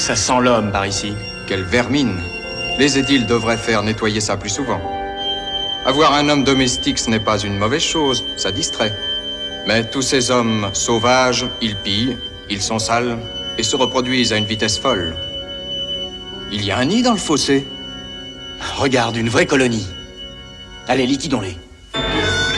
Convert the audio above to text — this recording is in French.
Ça sent l'homme par ici. Quelle vermine. Les édiles devraient faire nettoyer ça plus souvent. Avoir un homme domestique, ce n'est pas une mauvaise chose, ça distrait. Mais tous ces hommes sauvages, ils pillent, ils sont sales et se reproduisent à une vitesse folle. Il y a un nid dans le fossé. Regarde, une vraie colonie. Allez, liquidons-les.